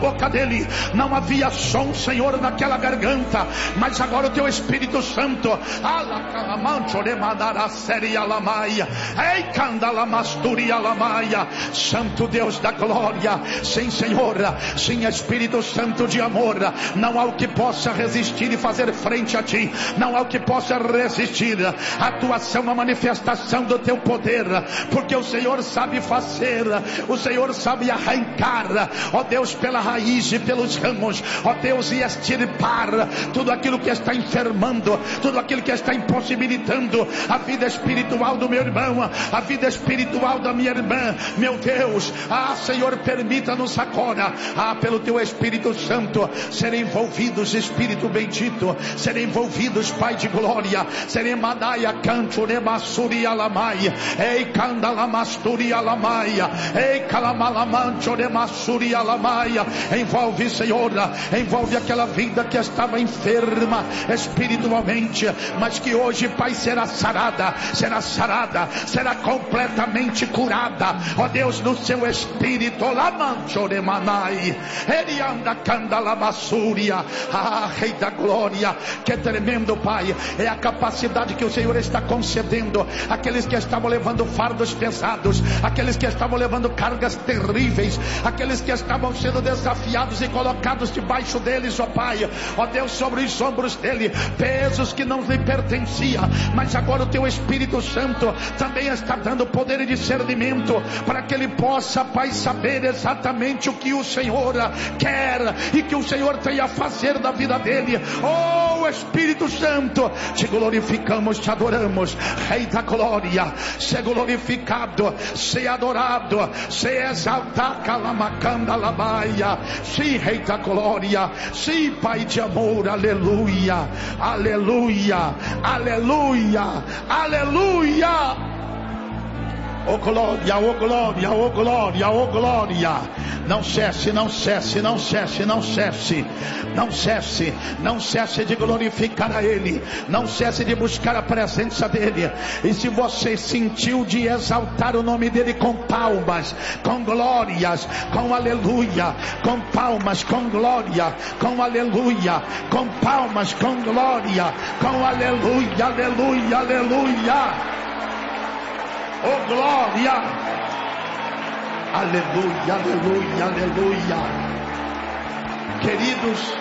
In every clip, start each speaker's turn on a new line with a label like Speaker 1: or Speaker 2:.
Speaker 1: boca dele não havia som, Senhor, naquela garganta, mas agora o teu Espírito Santo, Santo Deus da glória, sim, Senhor, sim, Espírito Santo de amor, não há o que possa resistir e fazer frente a ti, não há o que possa resistir a atuação, a manifestação do teu poder, porque o Senhor sabe fazer, o Senhor sabe arrancar, ó Deus, pela raiz e pelos ramos, ó Deus, e extirpar tudo aquilo que está enfermando, tudo aquilo que está impossibilitando a vida espiritual do meu irmão, a vida espiritual da minha irmã. Meu Deus, Senhor, permita-nos agora, pelo teu Espírito Santo, serem envolvidos, Espírito bendito, serem envolvidos, Pai de glória, serem madaia canto nemassuri alamai, ei candalamasturi alamaia, ei calamalamancho nemassuri alamaia. Envolve, Senhor, envolve aquela vida que estava enferma espiritualmente, mas que hoje, Pai, será sarada, será completamente curada, ó Deus, no seu espírito. Ele anda candalabassúria, Rei da glória, que é tremendo, Pai, é a capacidade que o Senhor está concedendo àqueles que estavam levando fardos pesados, aqueles que estavam levando cargas terríveis, aqueles que estavam sendo desafiados e colocados debaixo deles, ó Pai, ó Deus, sobre os ombros dele, pesos que não lhe pertenciam, mas agora o teu Espírito Santo também está dando poder e discernimento, para que ele possa, Pai, saber exatamente o que o Senhor quer, e que o Senhor tem a fazer da vida dele. Oh Espírito Santo, te glorificamos, te adoramos, Rei da glória, ser glorificado, ser adorado, ser exaltado, calamacanda labaia, sim, Rei da glória, sim, Pai de amor, aleluia, aleluia, aleluia, aleluia. Oh glória, oh glória, oh glória, oh glória. Não cesse, não cesse, não cesse, não cesse, não cesse, não cesse de glorificar a Ele, não cesse de buscar a presença dEle. E se você sentiu de exaltar o nome dEle com palmas, com glórias, com aleluia, com palmas, com glória, com aleluia, com palmas, com glória, com aleluia, aleluia, aleluia. Oh glória, aleluia, aleluia, aleluia. Queridos,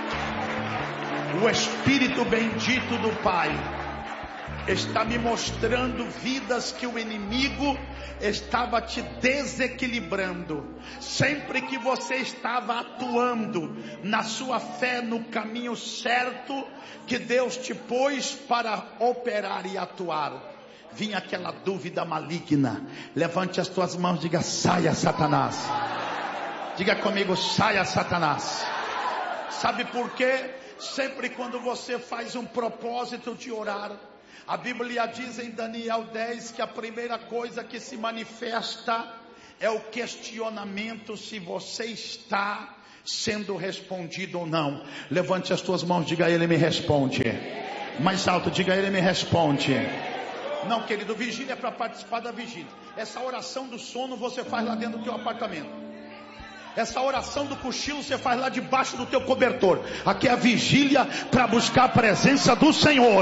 Speaker 1: o Espírito bendito do Pai está me mostrando vidas que o inimigo estava te desequilibrando. Sempre que você estava atuando na sua fé, no caminho certo que Deus te pôs para operar e atuar, vinha aquela dúvida maligna. Levante as tuas mãos e diga: saia, Satanás. Diga comigo: saia, Satanás. Sabe por quê? Sempre quando você faz um propósito de orar, a Bíblia diz em Daniel 10 que a primeira coisa que se manifesta é o questionamento se você está sendo respondido ou não. Levante as tuas mãos, diga: Ele me responde. Mais alto, diga: Ele me responde. Não, querido, vigília é para participar da vigília. Essa oração do sono você faz lá dentro do teu apartamento. Essa oração do cochilo você faz lá debaixo do teu cobertor. Aqui é a vigília para buscar a presença do Senhor.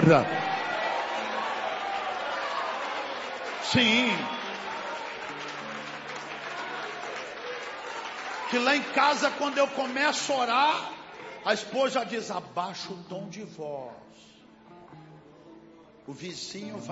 Speaker 1: Sim. Que lá em casa, quando eu começo a orar, a esposa diz: abaixa o tom de voz. O vizinho vai